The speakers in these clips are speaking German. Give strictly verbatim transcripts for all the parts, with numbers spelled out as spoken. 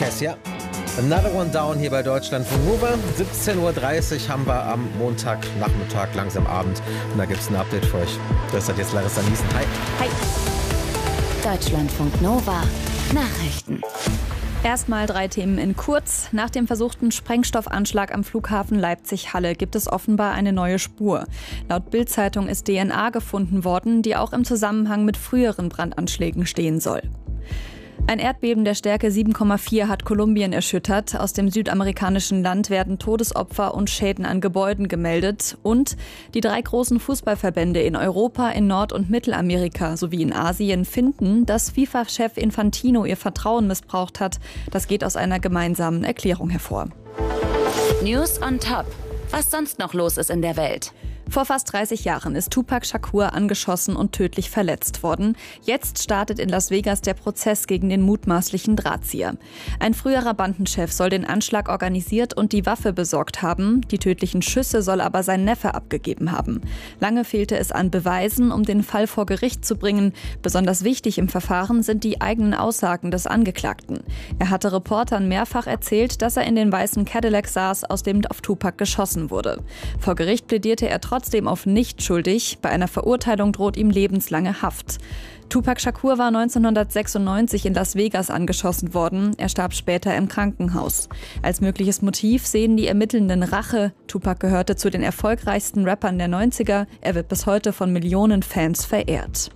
Kessia. Another one down hier bei Deutschlandfunk Nova. siebzehn Uhr dreißig haben wir am Montagnachmittag, langsam Abend. Und da gibt es ein Update für euch. Das hat jetzt Larissa Niesen. Hi. Hi. Deutschlandfunk Nova. Nachrichten. Erstmal drei Themen in kurz. Nach dem versuchten Sprengstoffanschlag am Flughafen Leipzig-Halle gibt es offenbar eine neue Spur. Laut Bild-Zeitung ist D N A gefunden worden, die auch im Zusammenhang mit früheren Brandanschlägen stehen soll. Ein Erdbeben der Stärke sieben Komma vier hat Kolumbien erschüttert. Aus dem südamerikanischen Land werden Todesopfer und Schäden an Gebäuden gemeldet. Und die drei großen Fußballverbände in Europa, in Nord- und Mittelamerika sowie in Asien finden, dass FIFA-Chef Infantino ihr Vertrauen missbraucht hat. Das geht aus einer gemeinsamen Erklärung hervor. News on Top. Was sonst noch los ist in der Welt? Vor fast dreißig Jahren ist Tupac Shakur angeschossen und tödlich verletzt worden. Jetzt startet in Las Vegas der Prozess gegen den mutmaßlichen Drahtzieher. Ein früherer Bandenchef soll den Anschlag organisiert und die Waffe besorgt haben. Die tödlichen Schüsse soll aber sein Neffe abgegeben haben. Lange fehlte es an Beweisen, um den Fall vor Gericht zu bringen. Besonders wichtig im Verfahren sind die eigenen Aussagen des Angeklagten. Er hatte Reportern mehrfach erzählt, dass er in den weißen Cadillac saß, aus dem auf Tupac geschossen wurde. Vor Gericht plädierte er trotzdem trotzdem auf nicht schuldig. Bei einer Verurteilung droht ihm lebenslange Haft. Tupac Shakur war neunzehnhundertsechsundneunzig in Las Vegas angeschossen worden. Er starb später im Krankenhaus. Als mögliches Motiv sehen die Ermittelnden Rache. Tupac gehörte zu den erfolgreichsten Rappern der neunziger. Er wird bis heute von Millionen Fans verehrt.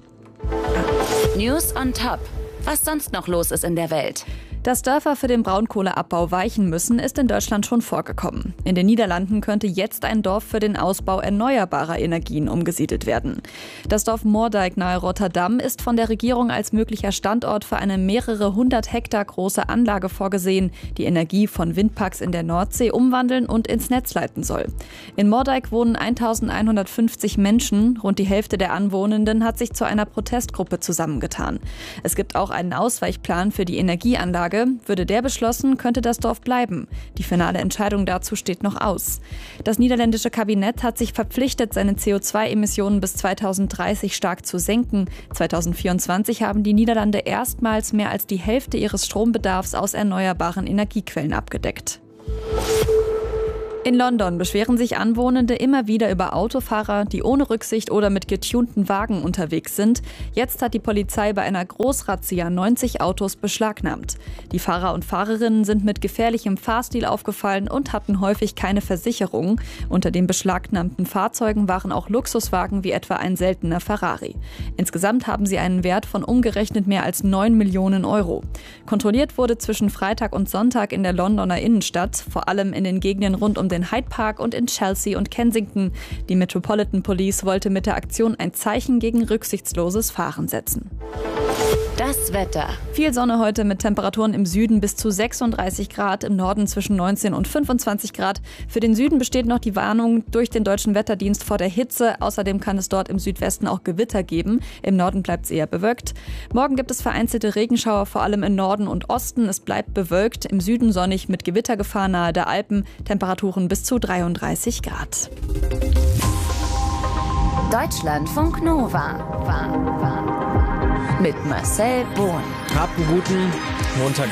News on Top. Was sonst noch los ist in der Welt? Dass Dörfer für den Braunkohleabbau weichen müssen, ist in Deutschland schon vorgekommen. In den Niederlanden könnte jetzt ein Dorf für den Ausbau erneuerbarer Energien umgesiedelt werden. Das Dorf Moordijk nahe Rotterdam ist von der Regierung als möglicher Standort für eine mehrere hundert Hektar große Anlage vorgesehen, die Energie von Windparks in der Nordsee umwandeln und ins Netz leiten soll. In Moordijk wohnen eintausendeinhundertfünfzig Menschen. Rund die Hälfte der Anwohnenden hat sich zu einer Protestgruppe zusammengetan. Es gibt auch einen Ausweichplan für die Energieanlage. Würde der beschlossen, könnte das Dorf bleiben. Die finale Entscheidung dazu steht noch aus. Das niederländische Kabinett hat sich verpflichtet, seine C O zwei Emissionen bis zweitausenddreißig stark zu senken. zweitausendvierundzwanzig haben die Niederlande erstmals mehr als die Hälfte ihres Strombedarfs aus erneuerbaren Energiequellen abgedeckt. In London beschweren sich Anwohnende immer wieder über Autofahrer, die ohne Rücksicht oder mit getunten Wagen unterwegs sind. Jetzt hat die Polizei bei einer Großrazzia neunzig Autos beschlagnahmt. Die Fahrer und Fahrerinnen sind mit gefährlichem Fahrstil aufgefallen und hatten häufig keine Versicherung. Unter den beschlagnahmten Fahrzeugen waren auch Luxuswagen wie etwa ein seltener Ferrari. Insgesamt haben sie einen Wert von umgerechnet mehr als neun Millionen Euro. Kontrolliert wurde zwischen Freitag und Sonntag in der Londoner Innenstadt, vor allem in den Gegenden rund um den Hyde Park und in Chelsea und Kensington. Die Metropolitan Police wollte mit der Aktion ein Zeichen gegen rücksichtsloses Fahren setzen. Das Wetter. Viel Sonne heute mit Temperaturen im Süden bis zu sechsunddreißig Grad, im Norden zwischen neunzehn und fünfundzwanzig Grad. Für den Süden besteht noch die Warnung durch den Deutschen Wetterdienst vor der Hitze. Außerdem kann es dort im Südwesten auch Gewitter geben. Im Norden bleibt es eher bewölkt. Morgen gibt es vereinzelte Regenschauer, vor allem im Norden und Osten. Es bleibt bewölkt, im Süden sonnig mit Gewittergefahr nahe der Alpen. Temperaturen bis zu dreiunddreißig Grad. Deutschlandfunk Nova. War, war. Mit Marcel Bohn. Habt einen guten Montag.